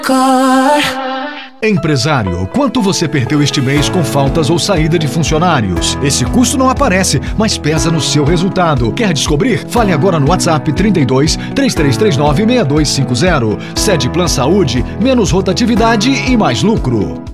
Empresário, quanto você perdeu este mês com faltas ou saída de funcionários? Esse custo não aparece, mas pesa no seu resultado. Quer descobrir? Fale agora no WhatsApp 32 3339 6250. Cedplan Saúde, menos rotatividade e mais lucro.